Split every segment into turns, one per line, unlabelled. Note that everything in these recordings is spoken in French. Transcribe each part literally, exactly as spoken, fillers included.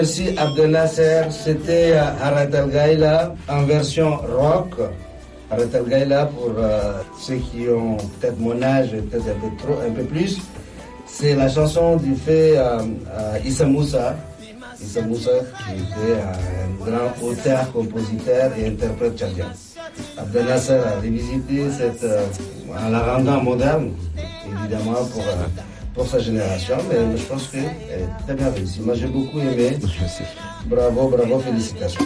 Merci Abdel Nasser, c'était Harat Al Ghaïla en version rock. Harat Al Ghaïla, pour euh, ceux qui ont peut-être mon âge, peut-être un peu trop, un peu plus, c'est la chanson du fait euh, euh, Issa Moussa. Issa Moussa qui était un grand auteur, compositeur et interprète tchadien. Abdel Nasser a revisité cette, euh, en la rendant moderne, évidemment pour, euh, pour sa génération, mais je pense qu'elle est très bien réussie. Moi j'ai beaucoup aimé. Bravo, bravo, félicitations.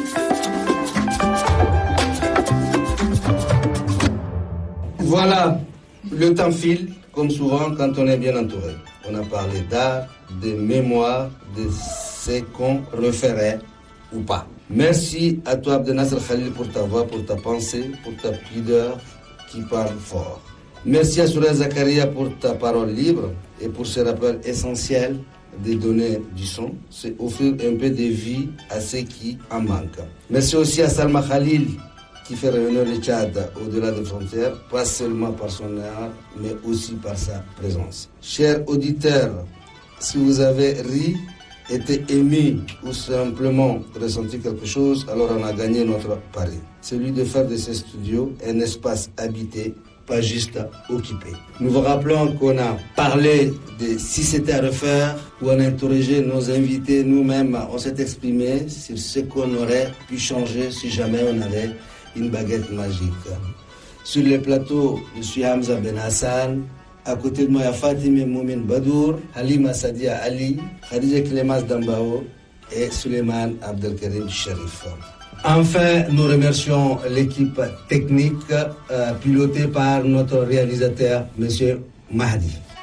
Voilà, le temps file, comme souvent quand on est bien entouré. On a parlé d'art, de mémoire, de ce qu'on referait ou pas. Merci à toi Abdel Nasser Khalil pour ta voix, pour ta pensée, pour ta pudeur qui parle fort. Merci à Soura Zakaria pour ta parole libre et pour ce rappel essentiel des données du son. C'est offrir un peu de vie à ceux qui en manquent. Merci aussi à Salma Khalil qui fait revenir le Tchad au-delà des frontières, pas seulement par son art, mais aussi par sa présence. Chers auditeurs, si vous avez ri, été ému ou simplement ressenti quelque chose, alors on a gagné notre pari. Celui de faire de ces studios un espace habité, pas juste occupé. Nous vous rappelons qu'on a parlé de si c'était à refaire, où on a interrogé nos invités, nous-mêmes, on s'est exprimé sur ce qu'on aurait pu changer si jamais on avait une baguette magique. Sur le plateau, je suis Hamza Ben Hassan. À côté de moi, il y a Fatima Moumin Badour, Halima Sadia Ali, Khadija Clémas Dambao et Suleiman Abdelkarim Sharif. Enfin, nous remercions l'équipe technique euh, pilotée par notre réalisateur, M. Mahdi.